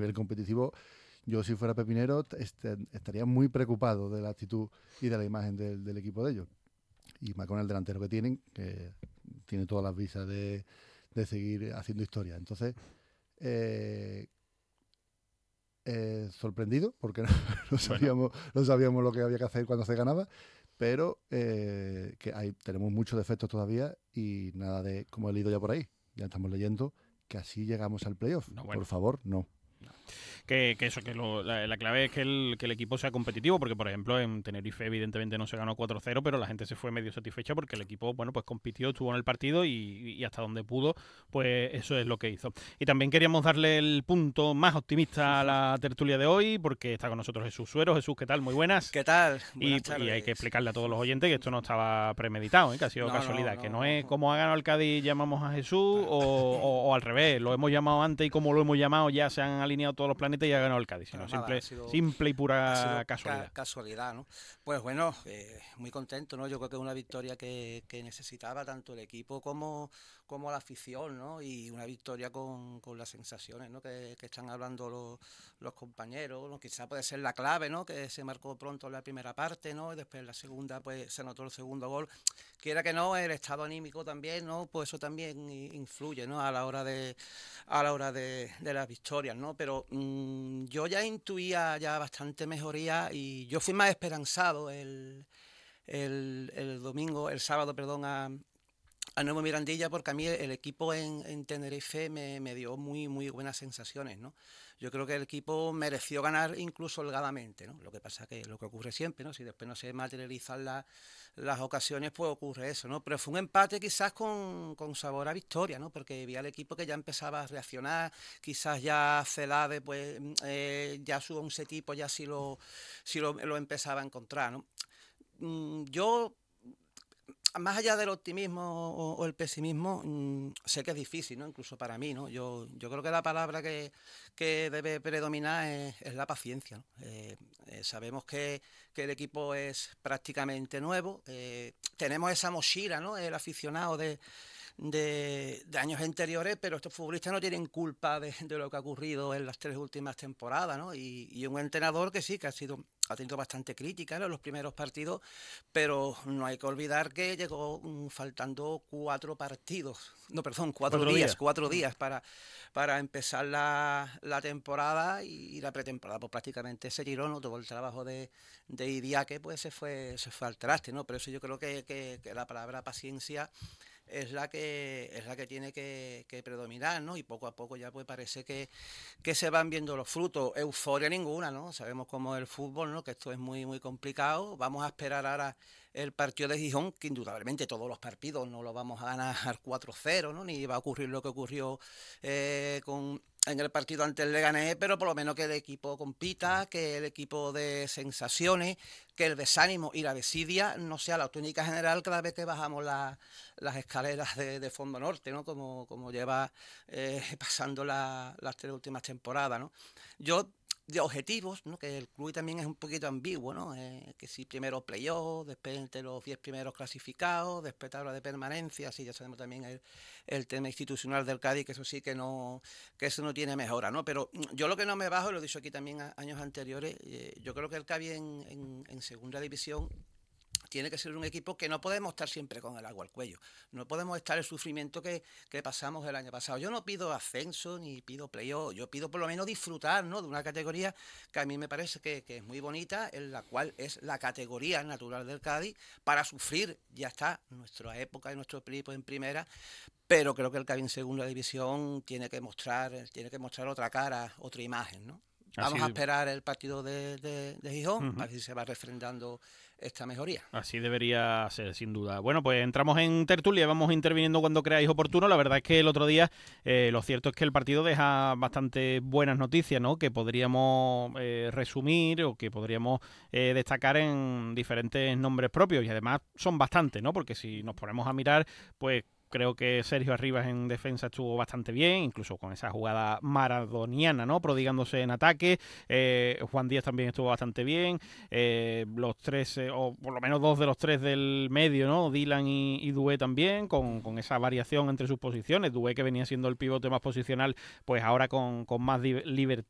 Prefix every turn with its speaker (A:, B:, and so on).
A: nivel competitivo, yo si fuera pepinero estaría muy preocupado de la actitud y de la imagen del equipo de ellos. Y más con el delantero que tienen, que tiene todas las visas de seguir haciendo historia. Entonces, sorprendido, porque no sabíamos lo que había que hacer cuando se ganaba, pero tenemos muchos defectos todavía y nada de, como he leído ya por ahí, ya estamos leyendo que así llegamos al playoff. No, bueno. Por favor, no.
B: Que la clave es que el equipo sea competitivo, porque por ejemplo en Tenerife evidentemente no se ganó 4-0, pero la gente se fue medio satisfecha porque el equipo, bueno, pues compitió, estuvo en el partido y hasta donde pudo, pues eso es lo que hizo. Y también queríamos darle el punto más optimista a la tertulia de hoy, porque está con nosotros Jesús Suero. Jesús, ¿qué tal? Muy buenas.
C: ¿Qué tal?
B: Y hay que explicarle a todos los oyentes que esto no estaba premeditado, que ha sido casualidad, que no es como ha ganado el Cádiz llamamos a Jesús o al revés, lo hemos llamado antes y como lo hemos llamado ya se han alineado todos los planetas y ha ganado el Cádiz, sino simple y pura casualidad.
C: Casualidad, ¿no? Pues bueno, muy contento, ¿no? Yo creo que es una victoria que necesitaba tanto el equipo como la afición, ¿no? Y una victoria con las sensaciones, ¿no? Que están hablando los compañeros, ¿no? Quizá puede ser la clave, ¿no? Que se marcó pronto en la primera parte, ¿no? Y después en la segunda, pues se anotó el segundo gol. Quiera que no, el estado anímico también, ¿no? Pues eso también influye, ¿no? A la hora de las victorias, ¿no? Pero yo ya intuía ya bastante mejoría y yo fui más esperanzado el sábado, a Nuevo Mirandilla, porque a mí el equipo en Tenerife me dio muy, muy buenas sensaciones, ¿no? Yo creo que el equipo mereció ganar incluso holgadamente, ¿no? Lo que pasa que lo que ocurre siempre, ¿no? Si después no se materializan las ocasiones, pues ocurre eso, ¿no? Pero fue un empate quizás con sabor a victoria, ¿no? Porque vi al equipo que ya empezaba a reaccionar, quizás ya Celade, pues ya su 11 tipo ya sí lo empezaba a encontrar, ¿no? Yo, más allá del optimismo o el pesimismo, sé que es difícil, ¿no? Incluso para mí, ¿no? Yo creo que la palabra que debe predominar es la paciencia, ¿no? Sabemos que el equipo es prácticamente nuevo, tenemos esa mochila, ¿no? El aficionado de años anteriores, pero estos futbolistas no tienen culpa de lo que ha ocurrido en las 3 últimas temporadas, ¿no? Y un entrenador que sí, que ha tenido bastante crítica, ¿no? En los primeros partidos, pero no hay que olvidar que llegó faltando 4 días para empezar la temporada, y la pretemporada pues prácticamente se tiró, ¿no? Todo el trabajo de Idiáquez pues se fue al traste, ¿no? Pero eso yo creo que la palabra paciencia es la que tiene que predominar, ¿no? Y poco a poco ya pues parece que se van viendo los frutos. Euforia ninguna, ¿no? Sabemos cómo es el fútbol, ¿no? Que esto es muy, muy complicado. Vamos a esperar ahora el partido de Gijón, que indudablemente todos los partidos no lo vamos a ganar 4-0, ¿no? Ni va a ocurrir lo que ocurrió en el partido ante el Leganés, pero por lo menos que el equipo compita, que el equipo de sensaciones, que el desánimo y la desidia no sea la tónica general cada vez que bajamos las escaleras de Fondo Norte, ¿no? Como lleva pasando las 3 últimas temporadas, ¿no? Yo, de objetivos, ¿no? Que el club también es un poquito ambiguo, ¿no? Que si primero playoff, después entre los 10 primeros clasificados, después tabla de permanencia, sí, ya sabemos también el tema institucional del Cádiz, que eso sí que eso no tiene mejora, ¿no? Pero yo lo que no me bajo, lo he dicho aquí también años anteriores, yo creo que el Cádiz en segunda división tiene que ser un equipo que no podemos estar siempre con el agua al cuello. No podemos estar el sufrimiento que pasamos el año pasado. Yo no pido ascenso ni pido playoff, yo pido por lo menos disfrutar, ¿no? De una categoría que a mí me parece que es muy bonita, en la cual es la categoría natural del Cádiz. Para sufrir ya está nuestra época y nuestro equipo en primera, pero creo que el Cádiz en segunda división tiene que mostrar otra cara, otra imagen, ¿no? Vamos a esperar el partido de Gijón, a ver si se va refrendando esta mejoría.
B: Así debería ser, sin duda. Bueno, pues entramos en tertulia, vamos interviniendo cuando creáis oportuno. La verdad es que el otro día lo cierto es que el partido deja bastante buenas noticias, ¿no? Que podríamos resumir o que podríamos destacar en diferentes nombres propios, y además son bastantes, ¿no? Porque si nos ponemos a mirar, pues creo que Sergio Arribas en defensa estuvo bastante bien, incluso con esa jugada maradoniana, ¿no? Prodigándose en ataque. Juan Díaz también estuvo bastante bien. Los 3, o por lo menos 2 de los 3 del medio, ¿no? Dylan y Doué también, con esa variación entre sus posiciones. Doué, que venía siendo el pivote más posicional, pues ahora con más libertad